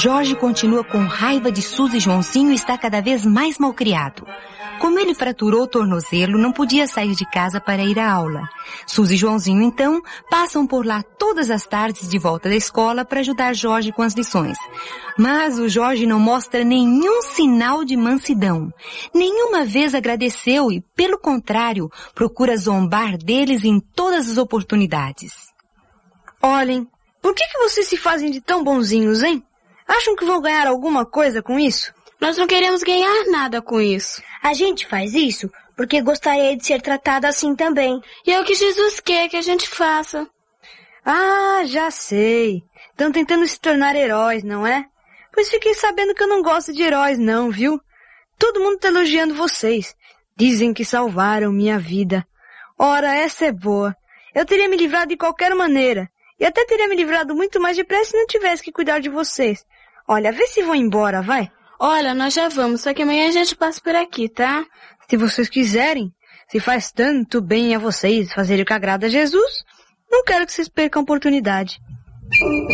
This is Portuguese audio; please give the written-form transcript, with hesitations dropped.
Jorge continua com raiva de Suzy e Joãozinho e está cada vez mais malcriado. Como ele fraturou o tornozelo, não podia sair de casa para ir à aula. Suzy e Joãozinho, então, passam por lá todas as tardes de volta da escola para ajudar Jorge com as lições. Mas o Jorge não mostra nenhum sinal de mansidão. Nenhuma vez agradeceu e, pelo contrário, procura zombar deles em todas as oportunidades. Olhem, por que vocês se fazem de tão bonzinhos, hein? Acham que vão ganhar alguma coisa com isso? Nós não queremos ganhar nada com isso. A gente faz isso porque gostaria de ser tratado assim também. E é o que Jesus quer que a gente faça. Ah, já sei. Estão tentando se tornar heróis, não é? Pois fiquei sabendo que eu não gosto de heróis não, viu? Todo mundo tá elogiando vocês. Dizem que salvaram minha vida. Ora, essa é boa. Eu teria me livrado de qualquer maneira. E até teria me livrado muito mais depressa se não tivesse que cuidar de vocês. Olha, vê se vão embora, vai. Olha, nós já vamos, só que amanhã a gente passa por aqui, tá? Se vocês quiserem, se faz tanto bem a vocês fazerem o que agrada a Jesus, não quero que vocês percam a oportunidade.